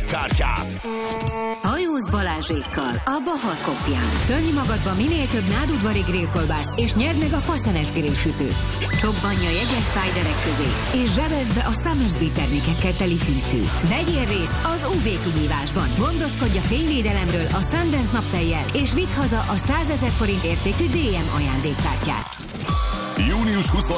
ajándékkártyát. Hajóz Balázsékkal a Bahar Kopján. Tölj magadba minél több nádudvari grillkolbászt, és nyerd meg a faszenes grillsütőt. Csobbanj a jegyes szájderek közé, és zsebeld be a Summersby termékekkel teli hűtőt. Vegyél részt az UV kihívásban. Gondoskodj a fényvédelemről a Sundance naptejjel, és vidd haza a 100 000 forint értékű DM ajándékkártyát. Június 23